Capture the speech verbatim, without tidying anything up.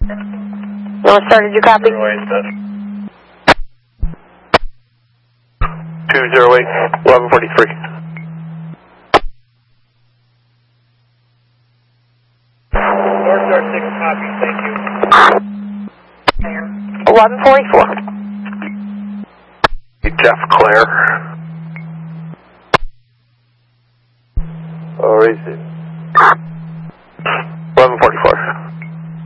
North Star, did you copy? two zero eight, eleven forty-three. North Star six, copy, thank you. eleven forty-four. Jeff Claire. Or is it?